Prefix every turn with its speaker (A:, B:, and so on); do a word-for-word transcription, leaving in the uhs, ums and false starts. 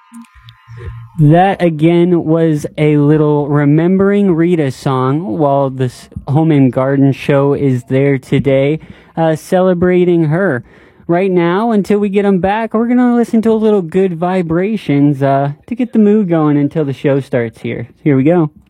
A: That again was a little Remembering Rita song while this Home and Garden show is there today, uh, celebrating her. Right now, until we get them back, we're going to listen to a little Good Vibrations uh, to get the mood going until the show starts here. Here we go.